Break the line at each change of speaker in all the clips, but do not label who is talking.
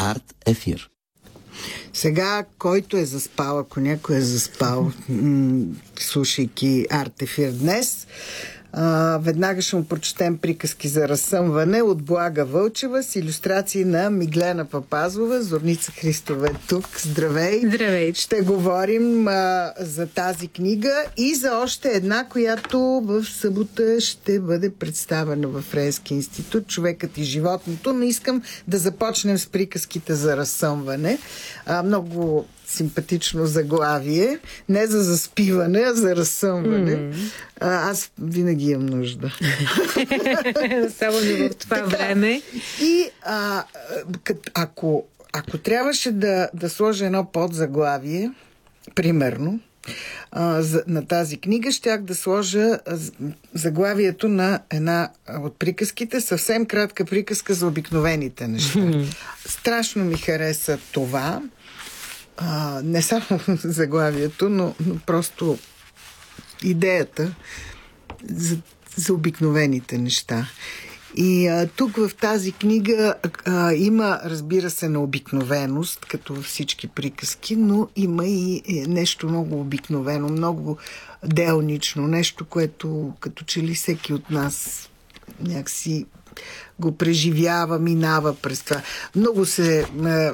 Арт Ефир.
Сега, който е заспал, ако някой е заспал, слушайки Арт Ефир днес, веднага ще му прочетем приказки за разсъмване от Блага Вълчева с илюстрации на Миглена Папазова. Зорница Христова е тук. Здравей!
Здравей!
Ще говорим за тази книга и за още една, която в събота ще бъде представена в Френски институт "Човекът и животното", но искам да започнем с приказките за разсъмване. Много симпатично заглавие. Не за заспиване, а за разсъмване. Аз винаги имам нужда.
Само в това време.
И ако трябваше да сложа едно подзаглавие, примерно, на тази книга, щях да сложа заглавието на една от приказките, съвсем кратка приказка за обикновените неща. Страшно ми хареса това. Не само заглавието, но просто идеята за обикновените неща. И тук в тази книга има, разбира се, необикновеност, като във всички приказки, но има и нещо много обикновено, много делнично, нещо, което като че ли всеки от нас някакси го преживява, минава през това. Много се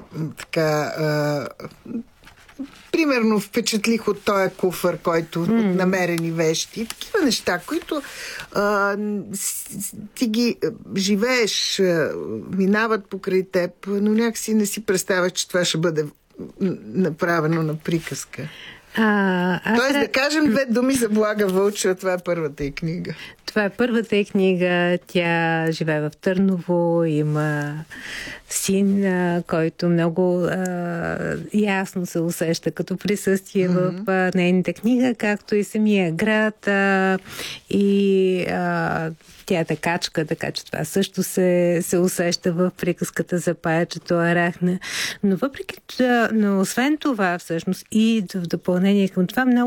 примерно впечатлих от този куфър, който от намерени вещи. Такива неща, които ти ги живееш, минават покрай теб, но някакси не си представяш, че това ще бъде направено на приказка. Тоест да кажем две думи за Блага Вълчева. Това е първата й книга.
Това е първата й книга. Тя живее в Търново, има син, който много ясно се усеща като присъствие в нейната книга, както и самия град. И тя е такачка, така че това също се усеща в приказката за паячето Арахна. Но освен това, всъщност, и в допълнение към това, много